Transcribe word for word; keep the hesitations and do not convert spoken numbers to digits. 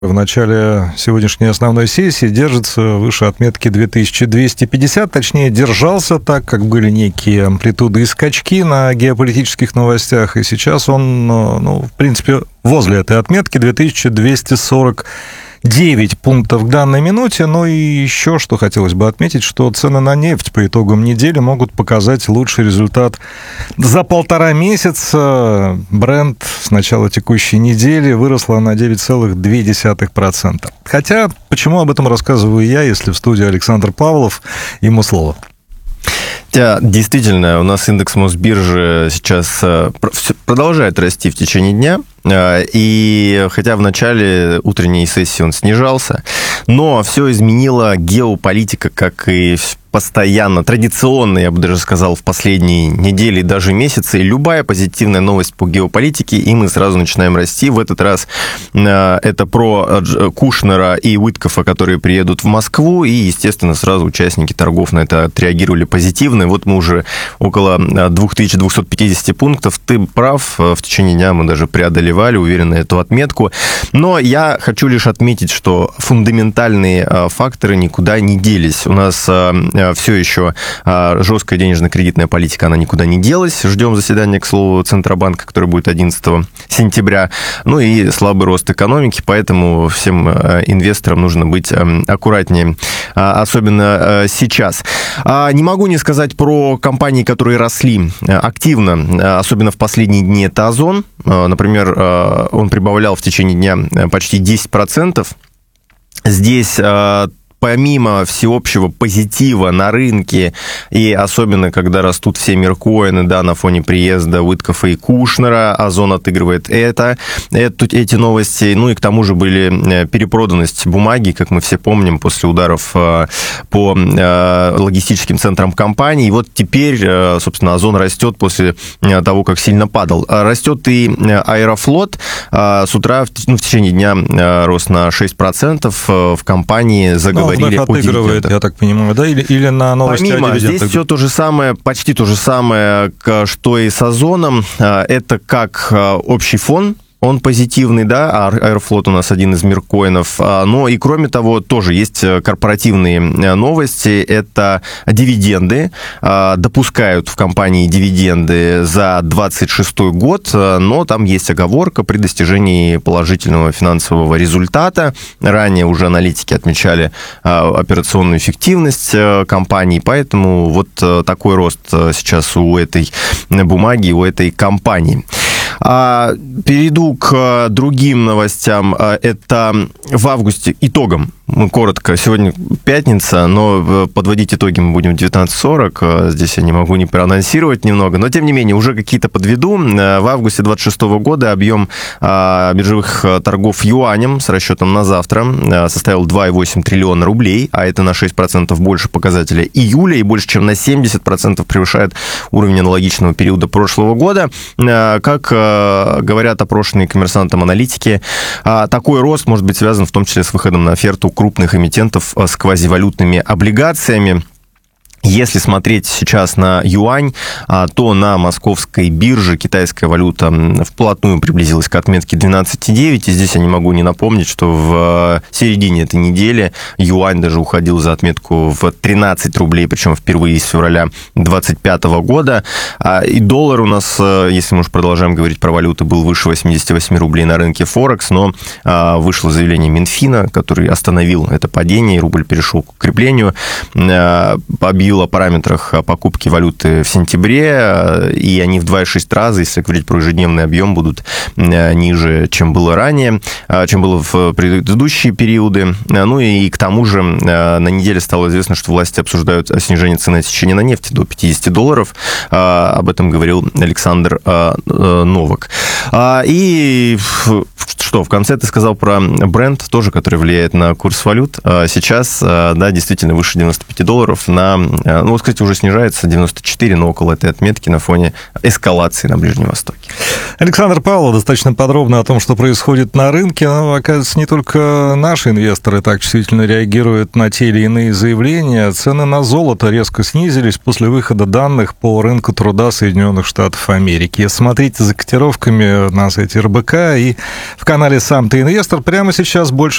В начале сегодняшней основной сессии держится выше отметки две тысячи двести пятьдесят, точнее, держался так, как были некие амплитуды и скачки на геополитических новостях, и сейчас он, ну, в принципе, возле этой отметки две тысячи двести сорок девять пунктов к данной минуте. Ну и еще что хотелось бы отметить, что цены на нефть по итогам недели могут показать лучший результат за полтора месяца. Брент с начала текущей недели выросла на девять целых две десятых процента. Хотя, почему об этом рассказываю я, если в студии Александр Павлов, ему слово. Да, действительно, у нас индекс Мосбиржи сейчас продолжает расти в течение дня. И хотя в начале утренней сессии он снижался, но все изменила геополитика, как и постоянно, традиционно, я бы даже сказал, в последние недели и даже месяцы. И любая позитивная новость по геополитике, и мы сразу начинаем расти. В этот раз это про Кушнера и Уиткофа, которые приедут в Москву, и, естественно, сразу участники торгов на это отреагировали позитивно. И вот мы уже около две тысячи двести пятьдесят пунктов. Ты прав, в течение дня мы даже преодолевали уверенно эту отметку. Но я хочу лишь отметить, что фундаментальные факторы никуда не делись. У нас все еще жесткая денежно-кредитная политика, она никуда не делась. Ждем заседания, к слову, Центробанка, которое будет одиннадцатого сентября. Ну и слабый рост экономики, поэтому всем инвесторам нужно быть аккуратнее, особенно сейчас. Не могу не сказать про компании, которые росли активно, особенно в последние дни. Это Озон. Например, он прибавлял в течение дня почти десять процентов. Здесь помимо всеобщего позитива на рынке, и особенно, когда растут все миркоины, да, на фоне приезда Уиткофа и Кушнера, Озон отыгрывает это, это, эти новости, ну и к тому же были перепроданность бумаги, как мы все помним, после ударов по логистическим центрам компании, и вот теперь, собственно, Озон растет после того, как сильно падал. Растет и Аэрофлот, с утра, ну, в течение дня рост на шесть процентов, в компании заговорили. Отыгрывает, я так понимаю, да? Или, или на новости Помимо, о дивидендах? Здесь все то же самое, почти то же самое, что и с Озоном. Это как общий фон. Он позитивный, да, Аэрофлот у нас один из миркоинов, но и кроме того, тоже есть корпоративные новости, это дивиденды, допускают в компании дивиденды за двадцать шестой год, но там есть оговорка при достижении положительного финансового результата. Ранее уже аналитики отмечали операционную эффективность компании, поэтому вот такой рост сейчас у этой бумаги, у этой компании. Перейду к другим новостям. Это в августе итогом. Мы коротко. Сегодня пятница, но подводить итоги мы будем в девятнадцать сорок. Здесь я не могу не проанонсировать немного. Но, тем не менее, уже какие-то подведу. В августе двадцать шестого года объем биржевых торгов юанем с расчетом на завтра составил два целых восемь десятых триллиона рублей, а это на шесть процентов больше показателя июля и больше, чем на семьдесят процентов превышает уровень аналогичного периода прошлого года. Как говорят опрошенные коммерсантом аналитики, такой рост может быть связан в том числе с выходом на оферту крупных эмитентов с квазивалютными облигациями. Если смотреть сейчас на юань, то на московской бирже китайская валюта вплотную приблизилась к отметке двенадцать целых девять десятых. И здесь я не могу не напомнить, что в середине этой недели юань даже уходил за отметку в тринадцать рублей, причем впервые с февраля двадцать пятого года. И доллар у нас, если мы уж продолжаем говорить про валюты, был выше восемьдесят восемь рублей на рынке Форекс, но вышло заявление Минфина, который остановил это падение, и рубль перешел к укреплению, объявил о параметрах покупки валюты в сентябре, и они в два целых шесть десятых раза, если говорить про ежедневный объем, будут ниже, чем было ранее, чем было в предыдущие периоды. Ну и к тому же на неделе стало известно, что власти обсуждают снижение цены отсечения на нефть до пятьдесят долларов. Об этом говорил Александр Новак. И что, в конце ты сказал про бренд, тоже, который влияет на курс валют. Сейчас, да, действительно, выше девяноста пяти долларов на Ну, кстати, уже снижается девяносто четыре, но около этой отметки на фоне эскалации на Ближнем Востоке. Александр Павлов достаточно подробно о том, что происходит на рынке. Но, оказывается, не только наши инвесторы так чувствительно реагируют на те или иные заявления. Цены на золото резко снизились после выхода данных по рынку труда Соединенных Штатов Америки. Смотрите за котировками на сайте эр бэ ка и в канале «Сам ты инвестор». Прямо сейчас больше